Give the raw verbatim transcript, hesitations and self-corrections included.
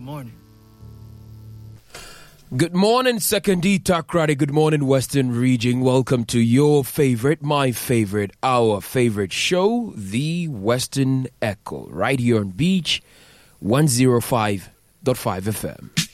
morning. Good morning, Second D Takrady. Good morning, Western Region. Welcome to your favorite, my favorite, our favorite show, The Western Echo, right here on Beach one oh five point five F M.